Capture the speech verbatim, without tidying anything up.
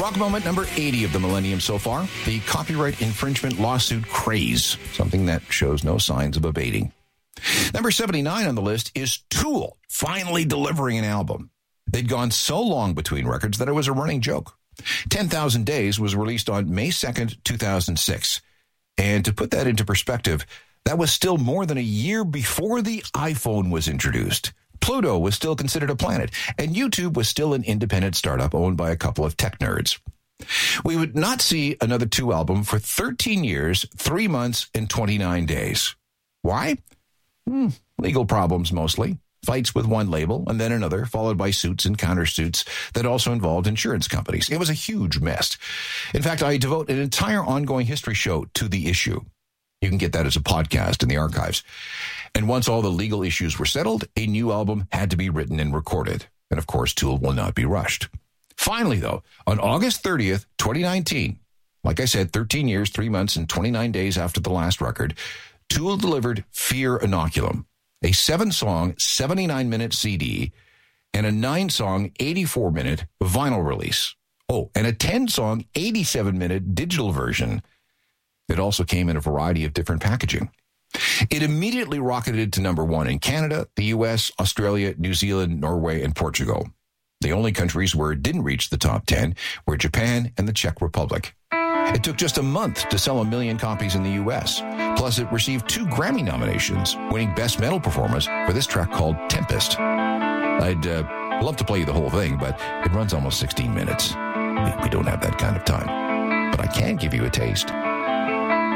Rock moment number eighty of the millennium so far, the copyright infringement lawsuit craze, something that shows no signs of abating. Number seventy-nine on the list is Tool, finally delivering an album. They'd gone so long between records that it was a running joke. ten thousand Days was released on May second, two thousand six. And to put that into perspective, that was still more than a year before the iPhone was introduced. Pluto was still considered a planet, and YouTube was still an independent startup owned by a couple of tech nerds. We would not see another Tool album for thirteen years, three months, and twenty-nine days. Why? Hmm, legal problems mostly. Fights with one label and then another, followed by suits and countersuits that also involved insurance companies. It was a huge mess. In fact, I devote an entire ongoing history show to the issue. You can get that as a podcast in the archives. And once all the legal issues were settled, a new album had to be written and recorded. And of course, Tool will not be rushed. Finally, though, on August thirtieth, twenty nineteen, like I said, thirteen years, three months, and twenty-nine days after the last record, Tool delivered Fear Inoculum, a seven-song, seventy-nine minute C D, and a nine-song, eighty-four minute vinyl release. Oh, and a ten-song, eighty-seven minute digital version. It also came in a variety of different packaging. It immediately rocketed to number one in Canada, the U S, Australia, New Zealand, Norway, and Portugal. The only countries where it didn't reach the top ten were Japan and the Czech Republic. It took just a month to sell a million copies in the U S. Plus, it received two Grammy nominations, winning Best Metal Performance for this track called Tempest. I'd uh, love to play you the whole thing, but it runs almost sixteen minutes. We, we don't have that kind of time. But I can give you a taste.